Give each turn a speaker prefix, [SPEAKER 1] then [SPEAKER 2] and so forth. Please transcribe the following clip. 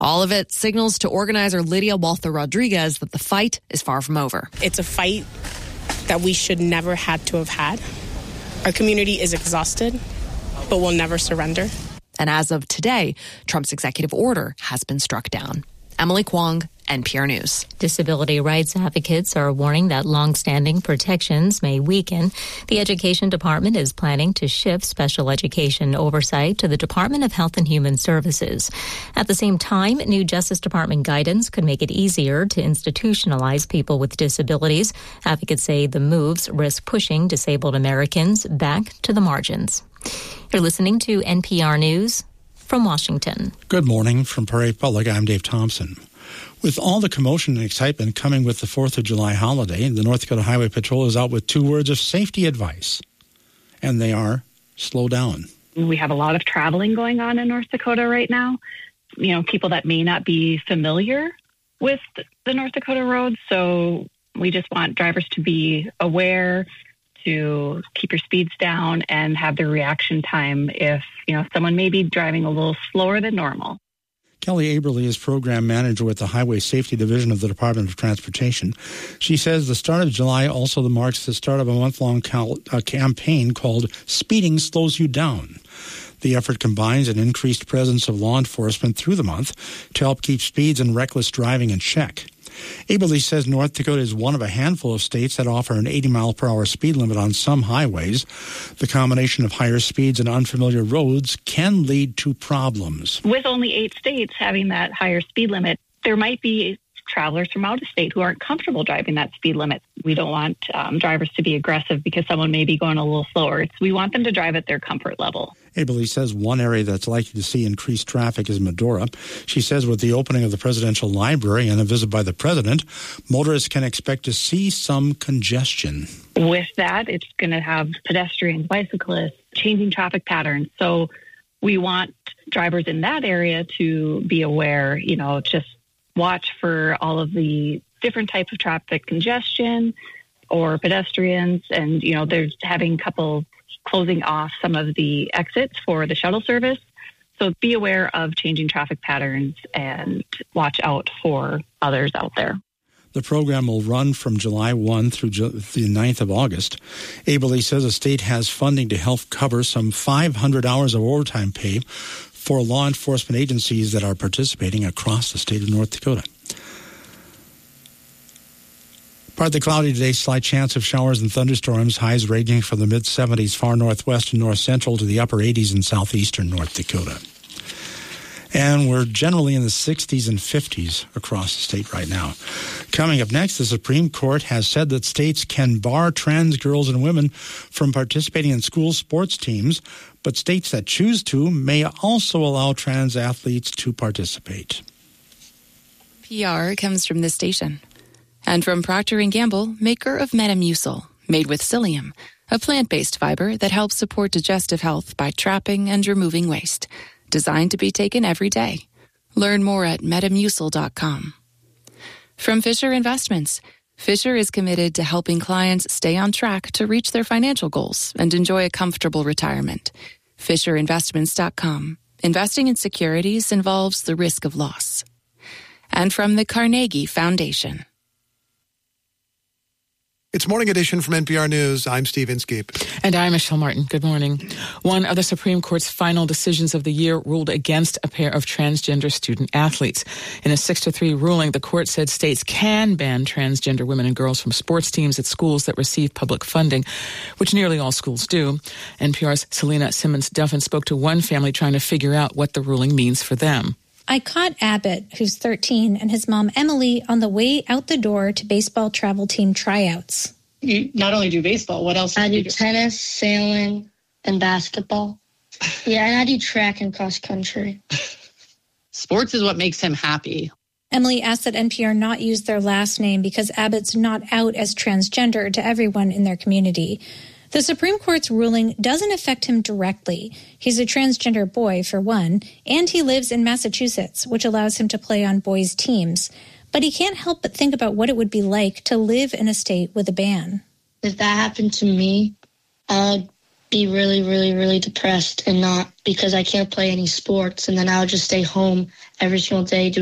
[SPEAKER 1] All of it signals to organizer Lydia Walther Rodriguez that the fight is far from over.
[SPEAKER 2] It's a fight that we should never had to have had. Our community is exhausted, but will never surrender.
[SPEAKER 1] And as of today, Trump's executive order has been struck down. Emily Kwong, NPR News.
[SPEAKER 3] Disability rights advocates are warning that long-standing protections may weaken. The Education Department is planning to shift special education oversight to the Department of Health and Human Services. At the same time, new Justice Department guidance could make it easier to institutionalize people with disabilities. Advocates say the moves risk pushing disabled Americans back to the margins. You're listening to NPR News from Washington.
[SPEAKER 4] Good morning from Prairie Public. I'm Dave Thompson. With all the commotion and excitement coming with the 4th of July holiday, the North Dakota Highway Patrol is out with 2 words of safety advice, and they are slow down.
[SPEAKER 5] We have a lot of traveling going on in North Dakota right now. You know, people that may not be familiar with the North Dakota roads, so we just want drivers to be aware, to keep your speeds down and have the reaction time if, someone may be driving a little slower than normal.
[SPEAKER 4] Kelly Aberle is program manager with the Highway Safety Division of the Department of Transportation. She says the start of July also marks the start of a month-long campaign called Speeding Slows You Down. The effort combines an increased presence of law enforcement through the month to help keep speeds and reckless driving in check. Aberle says North Dakota is one of a handful of states that offer an 80-mile-per-hour speed limit on some highways. The combination of higher speeds and unfamiliar roads can lead to problems.
[SPEAKER 5] With only 8 states having that higher speed limit, there might be travelers from out of state who aren't comfortable driving that speed limit. We don't want drivers to be aggressive because someone may be going a little slower. We want them to drive at their comfort level.
[SPEAKER 4] Aberle says one area that's likely to see increased traffic is Medora. She says with the opening of the Presidential Library and a visit by the President, motorists can expect to see some congestion.
[SPEAKER 5] With that, it's going to have pedestrians, bicyclists, changing traffic patterns. So we want drivers in that area to be aware, just watch for all of the different types of traffic congestion or pedestrians. And, they're having closing off some of the exits for the shuttle service. So be aware of changing traffic patterns and watch out for others out there.
[SPEAKER 4] The program will run from July 1 through the 9th of August. Aberle says the state has funding to help cover some 500 hours of overtime pay for law enforcement agencies that are participating across the state of North Dakota. Partly cloudy today, slight chance of showers and thunderstorms, highs ranging from the mid-70s far northwest and north central to the upper 80s in southeastern North Dakota. And we're generally in the 60s and 50s across the state right now. Coming up next, the Supreme Court has said that states can bar trans girls and women from participating in school sports teams, but states that choose to may also allow trans athletes to participate.
[SPEAKER 6] PR comes from this station. And from Procter & Gamble, maker of Metamucil, made with psyllium, a plant-based fiber that helps support digestive health by trapping and removing waste. Designed to be taken every day. Learn more at Metamucil.com. From Fisher Investments, Fisher is committed to helping clients stay on track to reach their financial goals and enjoy a comfortable retirement. FisherInvestments.com. Investing in securities involves the risk of loss. And from the Carnegie Foundation.
[SPEAKER 7] It's Morning Edition from NPR News. I'm Steve Inskeep.
[SPEAKER 8] And I'm Michelle Martin. Good morning. One of the Supreme Court's final decisions of the year ruled against a pair of transgender student athletes. In a 6-3 ruling, the court said states can ban transgender women and girls from sports teams at schools that receive public funding, which nearly all schools do. NPR's Selena Simmons-Duffin spoke to one family trying to figure out what the ruling means for them.
[SPEAKER 9] I caught Abbott, who's 13, and his mom, Emily, on the way out the door to baseball travel team tryouts.
[SPEAKER 10] You not only do baseball, what else?
[SPEAKER 11] I do tennis, sailing, and basketball. Yeah, and I do track and cross country.
[SPEAKER 10] Sports is what makes him happy.
[SPEAKER 9] Emily asked that NPR not use their last name because Abbott's not out as transgender to everyone in their community. The Supreme Court's ruling doesn't affect him directly. He's a transgender boy, for one, and he lives in Massachusetts, which allows him to play on boys' teams. But he can't help but think about what it would be like to live in a state with a ban.
[SPEAKER 11] If that happened to me, I'd be really, really, really depressed, and not because I can't play any sports, and then I would just stay home every single day,